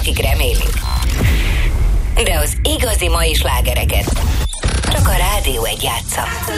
akik remélik. De az igazi mai slágereket csak a Rádió 1 játsza.